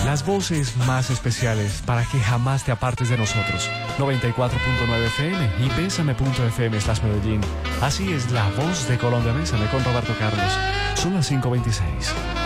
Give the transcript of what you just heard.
Las voces más especiales para que jamás te apartes de nosotros. 94.9 FM y Bésame.fm/Medellín. Así es la voz de Colombia. Bésame con Roberto Carlos. Son las 5:26.